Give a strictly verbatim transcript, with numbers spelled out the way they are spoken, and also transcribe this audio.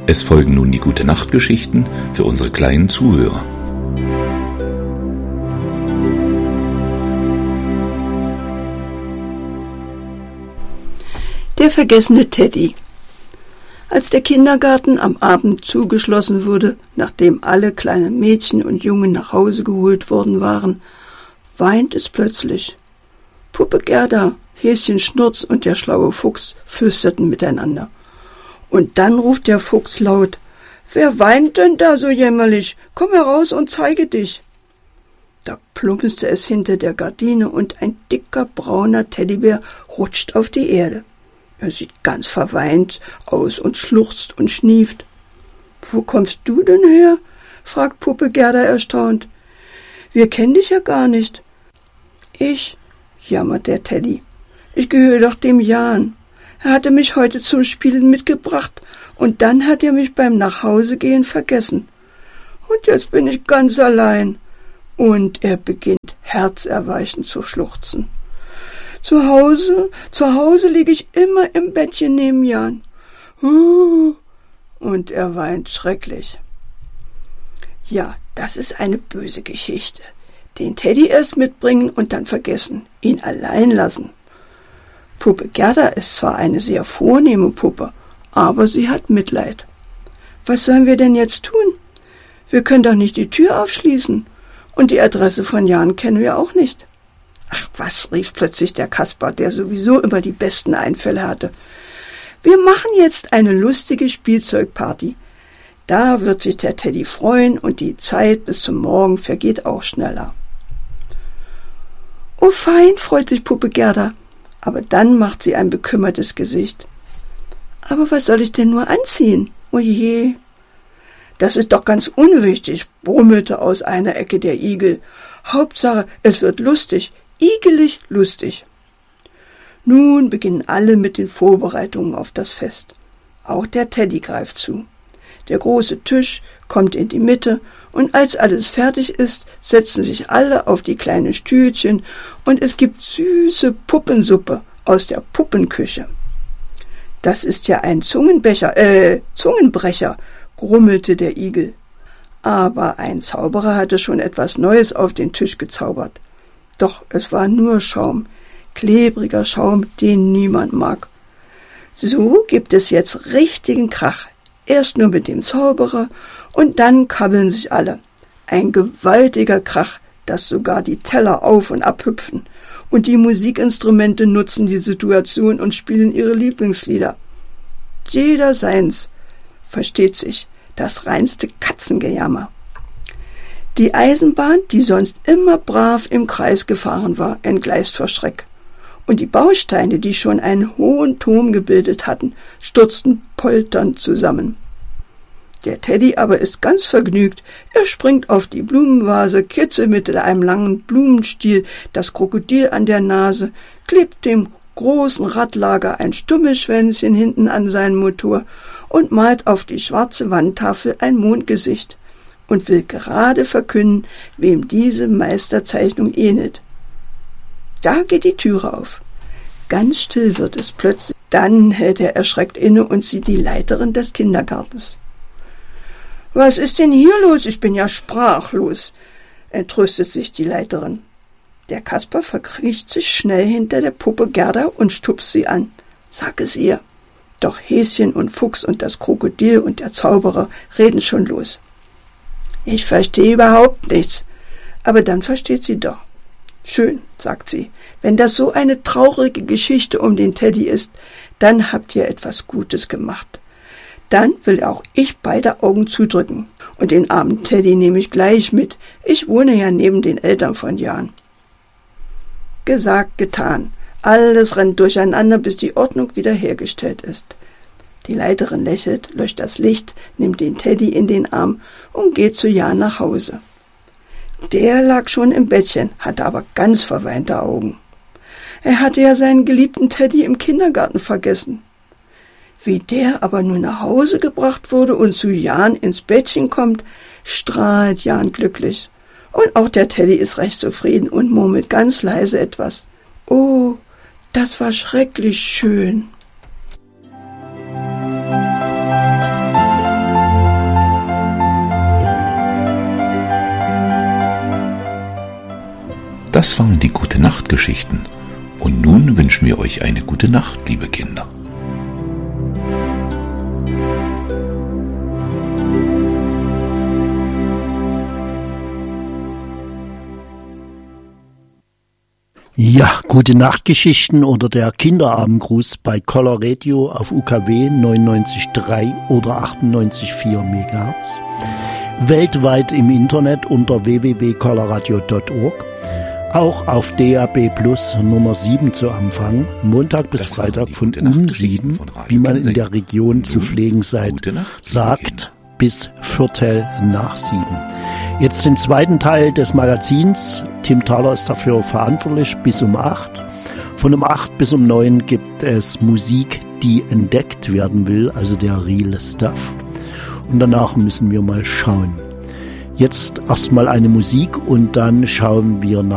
Es folgen nun die Gute-Nacht-Geschichten für unsere kleinen Zuhörer. Der vergessene Teddy. Als der Kindergarten am Abend zugeschlossen wurde, nachdem alle kleinen Mädchen und Jungen nach Hause geholt worden waren, weint es plötzlich. Puppe Gerda, Häschen Schnurz und der schlaue Fuchs flüsterten miteinander. Und dann ruft der Fuchs laut: »Wer weint denn da so jämmerlich? Komm heraus und zeige dich!« Da plumpste es hinter der Gardine und ein dicker brauner Teddybär rutscht auf die Erde. Er sieht ganz verweint aus und schluchzt und schnieft. »Wo kommst du denn her?« fragt Puppe Gerda erstaunt. »Wir kennen dich ja gar nicht.« »Ich«, jammert der Teddy, »ich gehöre doch dem Jan. Er hatte mich heute zum Spielen mitgebracht und dann hat er mich beim Nachhausegehen vergessen. Und jetzt bin ich ganz allein.« Und er beginnt herzerweichend zu schluchzen. Zu Hause, zu Hause liege ich immer im Bettchen neben Jan. Uh, und er weint schrecklich. Ja, das ist eine böse Geschichte. Den Teddy erst mitbringen und dann vergessen, ihn allein lassen. Puppe Gerda ist zwar eine sehr vornehme Puppe, aber sie hat Mitleid. Was sollen wir denn jetzt tun? Wir können doch nicht die Tür aufschließen. Und die Adresse von Jan kennen wir auch nicht. »Ach was«, rief plötzlich der Kasper, der sowieso immer die besten Einfälle hatte. »Wir machen jetzt eine lustige Spielzeugparty. Da wird sich der Teddy freuen und die Zeit bis zum Morgen vergeht auch schneller.« »Oh fein«, freut sich Puppe Gerda, aber dann macht sie ein bekümmertes Gesicht. »Aber was soll ich denn nur anziehen? Oh je!« »Das ist doch ganz unwichtig«, brummelte aus einer Ecke der Igel. »Hauptsache, es wird lustig, igelig lustig.« Nun beginnen alle mit den Vorbereitungen auf das Fest. Auch der Teddy greift zu. Der große Tisch kommt in die Mitte und als alles fertig ist, setzen sich alle auf die kleinen Stühlchen und es gibt süße Puppensuppe aus der Puppenküche. »Das ist ja ein Zungenbecher, äh, Zungenbrecher«, grummelte der Igel. Aber ein Zauberer hatte schon etwas Neues auf den Tisch gezaubert. Doch es war nur Schaum, klebriger Schaum, den niemand mag. So gibt es jetzt richtigen Krach. Erst nur mit dem Zauberer und dann kabbeln sich alle. Ein gewaltiger Krach, dass sogar die Teller auf und abhüpfen. Und die Musikinstrumente nutzen die Situation und spielen ihre Lieblingslieder. Jeder seins, versteht sich, das reinste Katzengejammer. Die Eisenbahn, die sonst immer brav im Kreis gefahren war, entgleist vor Schreck. Und die Bausteine, die schon einen hohen Turm gebildet hatten, stürzten polternd zusammen. Der Teddy aber ist ganz vergnügt. Er springt auf die Blumenvase, kitzelt mit einem langen Blumenstiel das Krokodil an der Nase, klebt dem großen Radlager ein Stummelschwänzchen hinten an seinen Motor und malt auf die schwarze Wandtafel ein Mondgesicht und will gerade verkünden, wem diese Meisterzeichnung ähnelt. Da geht die Türe auf. Ganz still wird es plötzlich. Dann hält er erschreckt inne und sieht die Leiterin des Kindergartens. »Was ist denn hier los? Ich bin ja sprachlos«, entrüstet sich die Leiterin. Der Kasper verkriecht sich schnell hinter der Puppe Gerda und stupst sie an. »Sag es ihr.« Doch Häschen und Fuchs und das Krokodil und der Zauberer reden schon los. »Ich verstehe überhaupt nichts.« Aber dann versteht sie doch. »Schön«, sagt sie, »wenn das so eine traurige Geschichte um den Teddy ist, dann habt ihr etwas Gutes gemacht. Dann will auch ich beide Augen zudrücken. Und den armen Teddy nehme ich gleich mit. Ich wohne ja neben den Eltern von Jan.« Gesagt, getan. Alles rennt durcheinander, bis die Ordnung wiederhergestellt ist. Die Leiterin lächelt, löscht das Licht, nimmt den Teddy in den Arm und geht zu Jan nach Hause. Der lag schon im Bettchen, hatte aber ganz verweinte Augen. Er hatte ja seinen geliebten Teddy im Kindergarten vergessen. Wie der aber nun nach Hause gebracht wurde und zu Jan ins Bettchen kommt, strahlt Jan glücklich. Und auch der Teddy ist recht zufrieden und murmelt ganz leise etwas. »Oh, das war schrecklich schön.« Das waren die Gute-Nacht-Geschichten. Und nun wünschen wir euch eine gute Nacht, liebe Kinder. Ja, gute Nachtgeschichten oder der Kinderabendgruß bei Color Radio auf U K W neunundneunzig Komma drei oder achtundneunzig Komma vier Megahertz. Weltweit im Internet unter w w w punkt colorradio punkt org. Auch auf D A B Plus Nummer sieben zu Empfang, Montag bis Das Freitag waren von die um Gute-Nacht-Geschichten sieben, von Radio wie man in Gensing. der Region Und zu nun pflegen seid, gute Nacht, liebe sagt Kinder. bis Viertel nach sieben. Jetzt den zweiten Teil des Magazins. Tim Thaler ist dafür verantwortlich bis um acht. Von um acht bis um neun gibt es Musik, die entdeckt werden will, also der Real Stuff. Und danach müssen wir mal schauen. Jetzt erstmal eine Musik und dann schauen wir nach